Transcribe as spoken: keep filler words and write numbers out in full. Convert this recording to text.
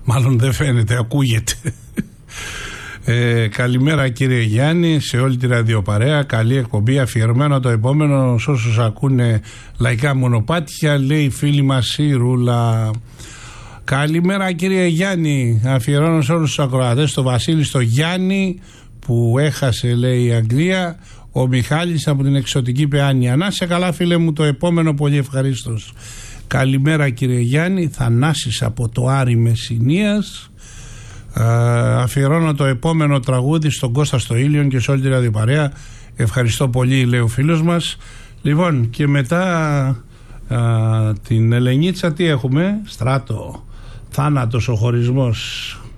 Μάλλον δεν φαίνεται, ακούγεται. Ε, καλημέρα κύριε Γιάννη, σε όλη τη ραδιοπαρέα. Καλή εκπομπή, αφιερωμένο το επόμενο σε όσους ακούνε λαϊκά μονοπάτια, λέει η φίλη μας η Ρούλα. Καλημέρα κύριε Γιάννη, αφιερώνω σε όλους τους ακροατές, το Βασίλη, στο Γιάννη που έχασε, λέει, η Αγγλία, ο Μιχάλης από την εξωτική Παιάνια. Να σε καλά φίλε μου, το επόμενο πολύ ευχαρίστως. Καλημέρα κύριε Γιάννη, Θανάσης από το Άρη Μεσσηνίας. Uh, αφιερώνω το επόμενο τραγούδι στον Κώστα στο Ήλιον και σε όλη τη ραδιοπαρέα. Ευχαριστώ πολύ, λέει ο φίλος μας. Λοιπόν, και μετά uh, την Ελενίτσα τι έχουμε? Στράτο, θάνατος ο χωρισμός.